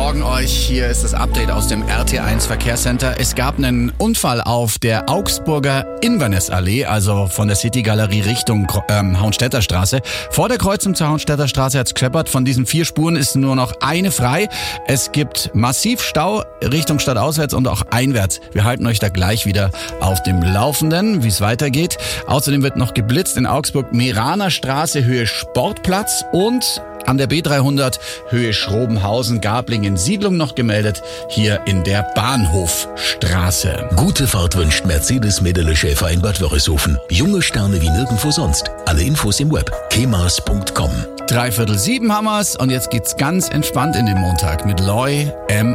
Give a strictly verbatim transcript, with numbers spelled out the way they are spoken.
Morgen euch. Hier ist das Update aus dem R T eins Verkehrscenter. Es gab einen Unfall auf der Augsburger Inverness-Allee, also von der City-Galerie Richtung ähm, Hauenstädter Straße. Vor der Kreuzung zur Hauenstädter Straße hat es gescheppert. Von diesen vier Spuren ist nur noch eine frei. Es gibt massiv Stau Richtung stadtauswärts und auch einwärts. Wir halten euch da gleich wieder auf dem Laufenden, wie es weitergeht. Außerdem wird noch geblitzt in Augsburg Meraner Straße, Höhe Sportplatz, und an der B dreihundert Höhe Schrobenhausen, Gablingen Siedlung noch gemeldet, hier in der Bahnhofstraße. Gute Fahrt wünscht Mercedes Medele Schäfer in Bad Wörishofen. Junge Sterne wie nirgendwo sonst. Alle Infos im Web kemas punkt com. Dreiviertel sieben haben wir's und jetzt geht's ganz entspannt in den Montag mit Loy M